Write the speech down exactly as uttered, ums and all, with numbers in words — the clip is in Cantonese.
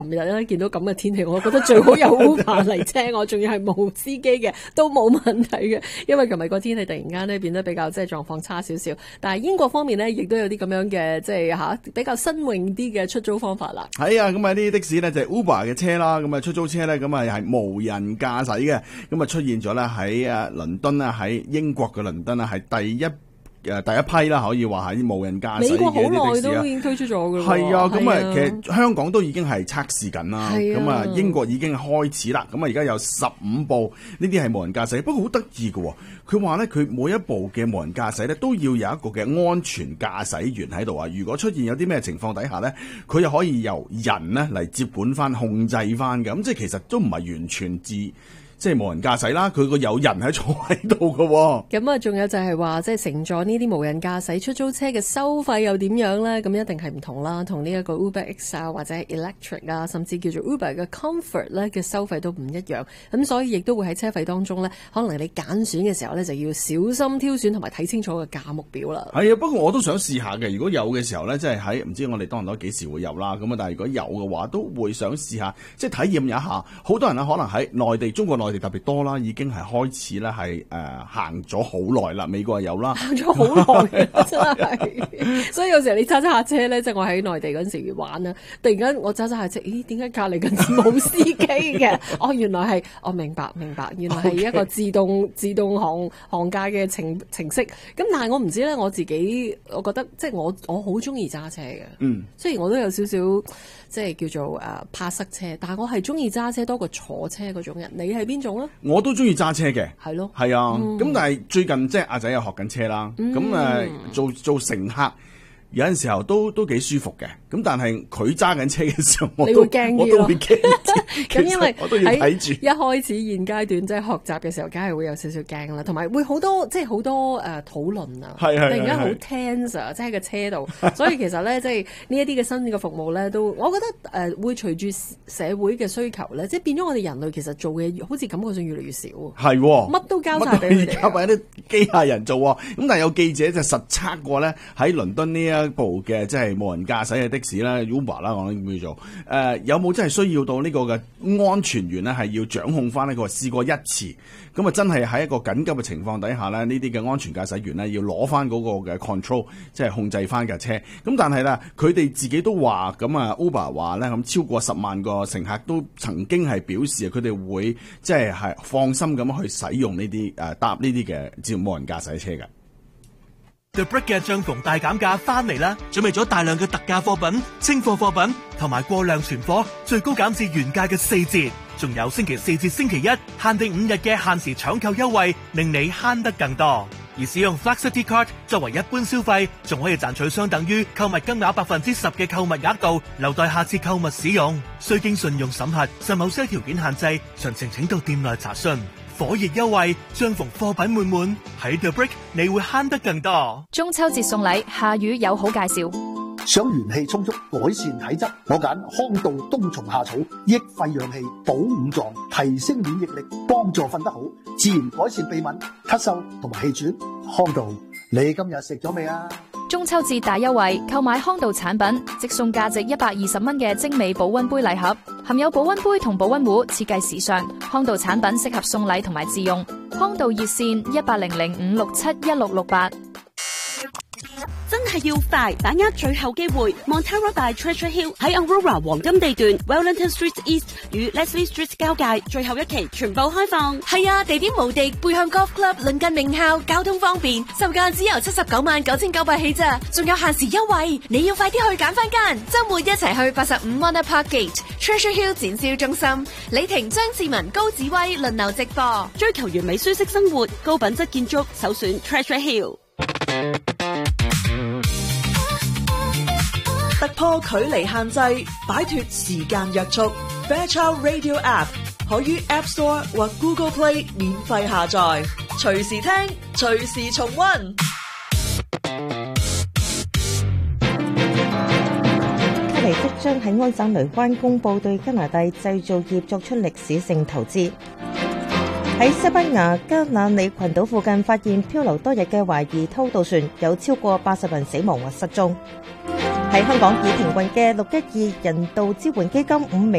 琴日咧見到咁嘅天氣，我覺得最好有 Uber 嚟車我，仲要係冇司機嘅都冇問題嘅，因為琴日個天氣突然間咧變得比較即係狀況差少少。但係英國方面咧，亦都有啲咁樣嘅即係吓比較新穎啲嘅出租方法啦。 係啊，咁啊呢啲的士咧就係 Uber 嘅車啦，咁啊出租車咧咁啊係無人駕駛嘅，咁啊出現咗咧喺啊倫敦啊喺英國嘅倫敦啊係第一。誒第一批啦，可以話係無人駕駛嘅美國好耐啲的士啊， 都已經推出咗㗎啦。 係啊，咁啊， 啊其實香港都已經係測試緊啦。咁啊，英國已經開始啦。咁啊，而家有十五部呢啲係無人駕駛，不過好得意嘅。佢話咧，佢每一部嘅無人駕駛咧都要有一個嘅安全駕駛員喺度啊。如果出現有啲咩情況底下咧，佢又可以由人咧嚟接管翻、控制翻嘅。咁即係其實都唔係完全自。即係無人駕駛啦，佢個有人喺坐喺度嘅。 咁啊，仲有就係話，即係乘坐呢啲無人駕駛出租車嘅收費又點樣咧？咁一定係唔同啦，同呢一個 Uber X 啊，或者係 Electric 啊，甚至叫做 Uber 嘅 Comfort 咧嘅收費都唔一樣。咁所以亦都會喺車費當中咧，可能你揀選嘅時候咧，就要小心挑選同埋睇清楚個價目表啦。 係啊，不過我都想試下嘅。如果有嘅時候咧，即係喺唔知我哋多倫多幾時會有啦。咁啊，但係如果有嘅話，都會想試下，即係體驗一下。好多人啊，可能喺內地、中國內地特別多啦。已經係開始咧，係誒行咗好耐啦。美國係有啦， 行咗好耐，真係。所以有時候你揸揸下車咧，即係我喺內地嗰陣時玩啦，突然間我揸揸下車，咦？點解隔離近時冇司機嘅？哦，原來係我明白明白，原來係一個自動 Okay. 自動航航駕嘅程程式。咁但係我唔知咧，我自己我覺得即係我我好中意揸車嘅。嗯，雖然我都有少少即係叫做誒、呃、怕塞車，但係我係中意揸車多過坐車嗰種人。你係邊種咧？ 我都中意揸車嘅， 係咯， 係啊，咁、 嗯、 但係最近即係阿仔又學緊車啦，咁誒、嗯、做做乘客有陣時候都都幾舒服嘅，咁但係佢揸緊車嘅時候，我都我都會驚， 咁因為我都要睇住。 一開始現階段即係學習嘅時候，梗係會有少少驚啦，同埋會好多即係好多誒討論啊， 係係係係突然間好 tense 啊，即係個車度，所以其實咧即係呢一啲嘅新嘅服務咧，都我覺得誒、呃、會隨住社會嘅需求咧，即係變咗我哋人類其實做嘅好似感覺上越嚟越少， 係乜、 哦、都交晒俾佢哋， 而家為啲機械人做，咁但係有記者就實測過咧喺倫敦呢一部嘅即係無人駕駛嘅的士啦 Uber 啦，我叫做誒有冇真係需要到呢個嘅安全員咧係要掌控翻呢個試過一次，咁啊真係喺一個緊急嘅情況底下咧，呢啲嘅安全駕駛員咧要攞翻嗰個嘅 control， 即係控制翻架車。咁但係咧，佢哋自己都話咁啊 Uber 話咧，咁超過十萬個乘客都曾經係表示佢哋會即係係放心咁去使用呢啲誒搭呢啲嘅自動無人駕駛車嘅。 The Brick 嘅帳篷大減價翻嚟啦！準備咗大量嘅特價貨品、清貨貨品同埋過量存貨，最高減至原價嘅四折。仲有星期四至星期一限定五日嘅限時搶購優惠，令你慳得更多。而使用 Flexity Card 作為一般消費，仲可以賺取相等於購物金額百分之十嘅購物額度，留待下次購物使用。需經信用審核，受某些條件限制。詳情請到店內查詢。火熱優惠，相逢貨品滿滿，喺 The Brick 你會慳得更多。 中秋節送禮，夏雨有好介紹。 想元氣充足，改善體質，我揀康道冬蟲夏草，益肺養氣，補五臟，提升免疫力，幫助瞓得好，自然改善鼻敏、咳嗽同埋氣喘。康道，你今日食咗未啊？ 中秋節大優惠，購買康道產品，即送價值一百二十蚊嘅精美保溫杯禮盒，含有保溫杯同保溫壺，設計時尚。康道產品適合送禮同埋自用。康道熱線一八零零五六七一六六八。 真係要快，把握最後機會。Montara by Treasure Hill 喺 Aurora 黃金地段 Wellington Street East 與 Leslie Street 交界，最後一期全部開放。 係啊，地點無敵，背向 Golf Club，鄰近名校，交通方便，售價只由七十九萬九千九百起咋，仲有限時優惠，你要快啲去揀翻間。周末一齊去八十五 Mona Park Gate Treasure Hill 展銷中心，李婷、張志文、高子威輪流直播。 追求完美舒適生活，高品質建築，首選 Treasure Hill。 突破距離限制，擺脫時間約束。Fairchild Radio App 可於 App Store 或 Google Play 免費下載，隨時聽，隨時重溫。 卡尼即將喺安省雷灣公布對加拿大製造業作出歷史性投資。喺西班牙加那利群島附近發現漂流多日嘅懷疑偷渡船，有超過八十人死亡或失蹤。 喺香港已停運嘅六一二人道支援基金五名